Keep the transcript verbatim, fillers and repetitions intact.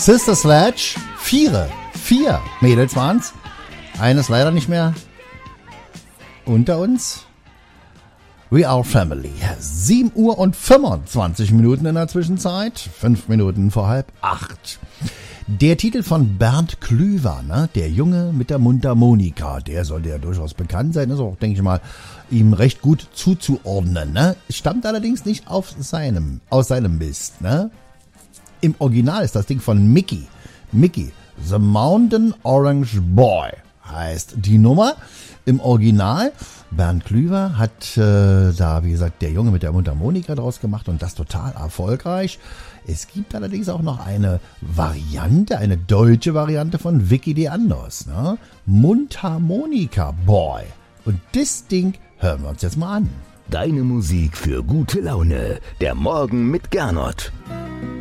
Sister Sledge, vier, vier Mädels waren's. Eines leider nicht mehr unter uns. We are family. sieben Uhr und fünfundzwanzig Minuten in der Zwischenzeit. Fünf Minuten vor halb acht. Der Titel von Bernd Klüver, ne? Der Junge mit der Mundharmonika, der sollte ja durchaus bekannt sein, ist auch, denke ich mal, ihm recht gut zuzuordnen, ne? Stammt allerdings nicht auf seinem, aus seinem Mist, ne? Im Original ist das Ding von Mickey. Mickey, The Mountain Orange Boy heißt die Nummer. Im Original, Bernd Klüver hat äh, da, wie gesagt, der Junge mit der Mundharmonika draus gemacht und das total erfolgreich. Es gibt allerdings auch noch eine Variante, eine deutsche Variante von Vicky Leandros, ne? Mundharmonika Boy. Und das Ding hören wir uns jetzt mal an. Deine Musik für gute Laune. Der Morgen mit Gernot.